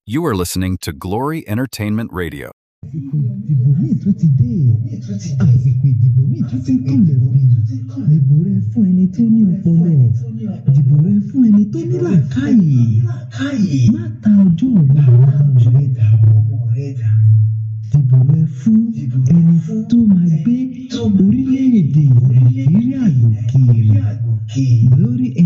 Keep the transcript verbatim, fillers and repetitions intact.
You are listening to Glory Entertainment Radio. ìdìbò míì tún ti dé àsìkò ìdìbò míì tún ti kànlẹ̀ bí dìbò rẹ fún ẹni tó ní ọpọlọ dìbò rẹ fún ẹni tó ní làákàyè má ta ọjọ́ ọ̀la àwọn ọmọ rẹ dà dìbò rẹ fún ẹni tó máa gbé orílẹ̀-èdè Nàìjíríà lókè. Glory